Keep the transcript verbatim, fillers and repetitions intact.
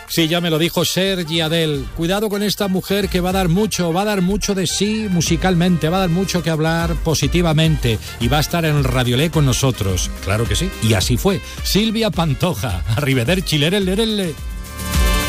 Sí, ya me lo dijo Sergi Adel. Cuidado con esta mujer que va a dar mucho, va a dar mucho de sí musicalmente, va a dar mucho que hablar positivamente y va a estar en el Radiolé con nosotros. Claro que sí. Y así fue. Silvia Pantoja. Arrivederci, lerelle, lerelle.